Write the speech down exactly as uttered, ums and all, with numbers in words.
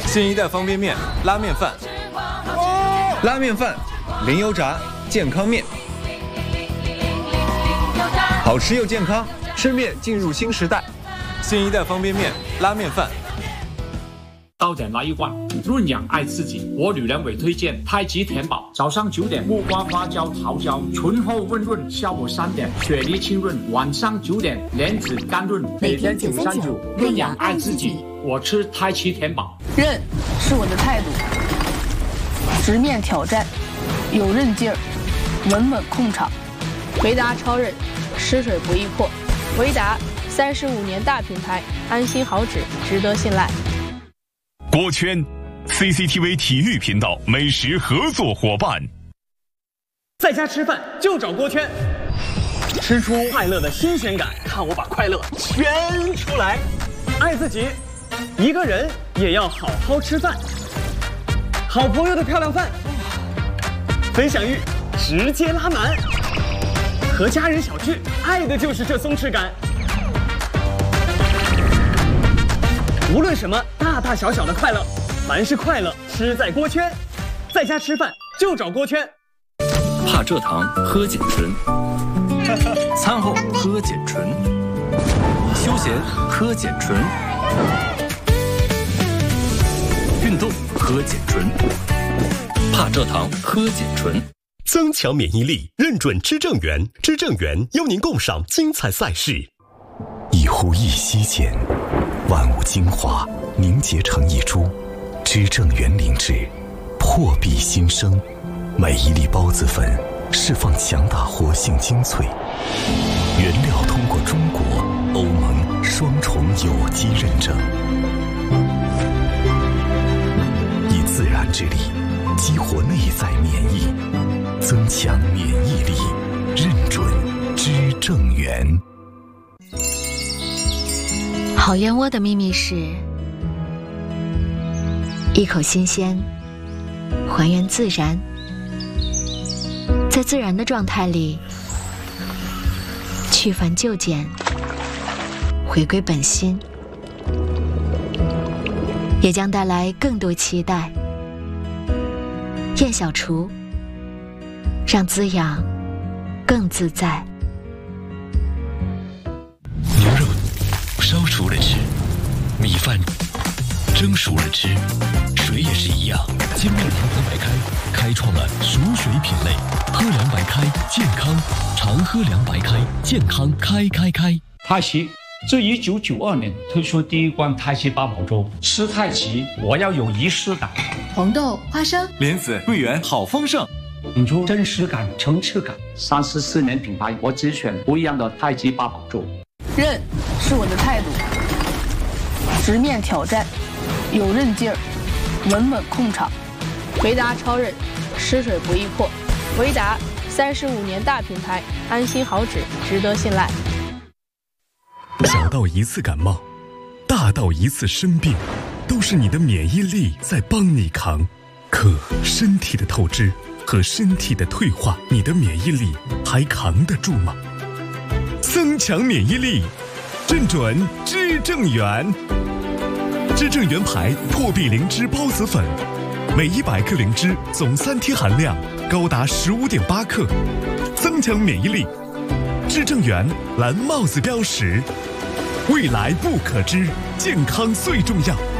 新一代方便面拉面饭， 拉面饭，零油炸，健康面，好吃又健康，吃面进入新时代。 新一代方便面拉面饭。 早点来一罐，润养爱自己。我女人为推荐太极田宝，早上九点木瓜花椒桃胶，醇厚温润；下午三点雪梨清润，晚上九点莲子甘润。 每天九三九，润养爱自己。 我吃太极田宝。 韧是我的态度，直面挑战，有韧劲儿，稳稳控场。维达超韧，吃水不易破。维达三十五年大品牌，安心好纸，值得信赖。 锅圈 C C T V 体育频道美食合作伙伴。 在家吃饭就找锅圈，吃出快乐的新鲜感，看我把快乐圈出来。爱自己，一个人也要好好吃饭。好朋友的漂亮饭，分享欲直接拉满。和家人小聚，爱的就是这松弛感。无论什么大大小小的快乐，凡是快乐吃在锅圈。在家吃饭就找锅圈。 怕蔗糖喝碱醇，餐后喝碱醇，休闲喝碱醇，运动喝碱醇，怕蔗糖喝碱醇。 增强免疫力，认准知正源，知正源邀您共赏精彩赛事。 一呼一吸间，万物精华凝结成一株，知正源灵芝，破壁新生。每一粒孢子粉释放强大活性精粹，原料通过中国、欧盟双重有机认证，以自然之力激活内在免疫，增强免疫力，认准知正源。 好燕窝的秘密是一口新鲜，还原自然，在自然的状态里去繁就简，回归本心，也将带来更多期待。燕小厨，让滋养更自在。 牛肉烧熟了吃，米饭蒸熟了吃，水也是一样。精酿长河白开开创了熟水品类，喝凉白开健康，常喝凉白开健康开开开。 太极自一九九二年推出第一罐太极八宝粥，吃太极我要有仪式感。 红豆、花生、 莲子、桂圆，好丰盛， 引出真实感、层次感。三十四年品牌，我只选不一样的太极八宝粥。 韧是我的态度，直面挑战，有韧劲儿，稳稳控场。维达超韧，吃水不易破。维达三十五年大品牌，安心好纸，值得信赖。 小到一次感冒，大到一次生病，都是你的免疫力在帮你扛。可身体的透支和身体的退化，你的免疫力还扛得住吗？增强免疫力，认准知正源。知正源牌破壁灵芝孢子粉，每一百克灵芝总三贴含量高达十五点八克，增强免疫力。知正源蓝帽子标识，未来不可知，健康最重要。